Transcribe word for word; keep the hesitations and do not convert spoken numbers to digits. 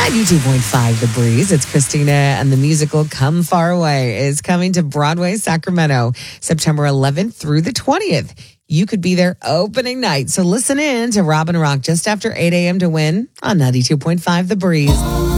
ninety-two point five The Breeze. It's Christina, and the musical Come Far Away is coming to Broadway, Sacramento, September eleventh through the twentieth. You could be there opening night. So listen in to Robin Rock just after eight a.m. to win on ninety-two point five The Breeze.